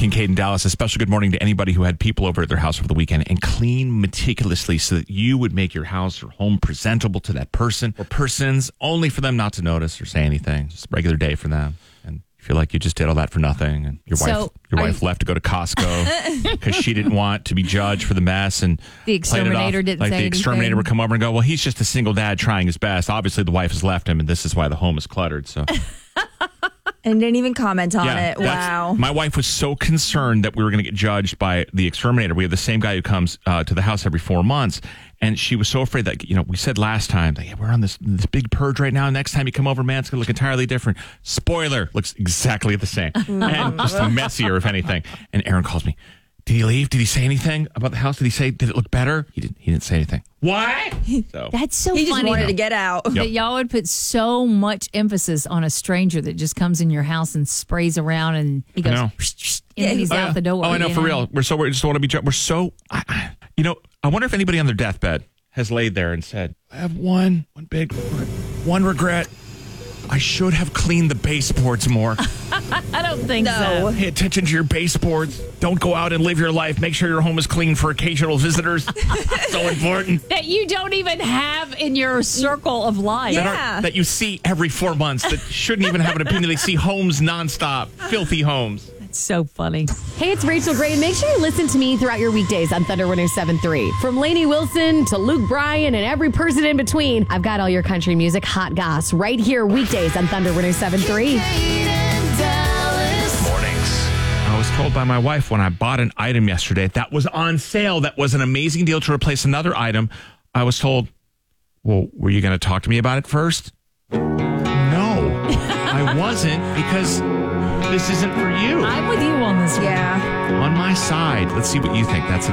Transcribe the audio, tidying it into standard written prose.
Kincaid in Dallas. A special good morning to anybody who had people over at their house over the weekend and clean meticulously so that you would make your house or home presentable to that person or persons, only for them not to notice or say anything. Just a regular day for them. And you feel like you just did all that for nothing. And your wife left to go to Costco because she didn't want to be judged for the mess. And the exterminator didn't say anything. The exterminator would come over and go, well, he's just a single dad trying his best. Obviously, the wife has left him, and this is why the home is cluttered. So. And didn't even comment on it. Wow. My wife was so concerned that we were going to get judged by the exterminator. We have the same guy who comes to the house every 4 months. And she was so afraid that, we said last time, that, we're on this big purge right now. Next time you come over, man, it's going to look entirely different. Spoiler, looks exactly the same. And just messier, if anything. And Aaron calls me. Did he leave? Did he say anything about the house? Did it look better? He didn't say anything. What? So. That's so funny. He just wanted to get out. That y'all would put so much emphasis on a stranger that just comes in your house and sprays around and he goes, and he's out the door. Oh, I know, for real. We just want to be judged. We're so, I wonder if anybody on their deathbed has laid there and said, I have one regret. I should have cleaned the baseboards more. I don't think so. Pay attention to your baseboards. Don't go out and live your life. Make sure your home is clean for occasional visitors. So important. That you don't even have in your circle of life. Yeah. That you see every 4 months that shouldn't even have an opinion. They see homes nonstop. Filthy homes. So funny. Hey, it's Rachel Gray. Make sure you listen to me throughout your weekdays on Thunder 107.3. From Lainey Wilson to Luke Bryan and every person in between, I've got all your country music hot goss right here weekdays on Thunder 107.3. Mornings. I was told by my wife when I bought an item yesterday that was on sale, that was an amazing deal to replace another item. I was told, well, were you going to talk to me about it first? No, I wasn't, because this isn't for you. I'm with you on this one. Yeah. On my side. Let's see what you think. That's it.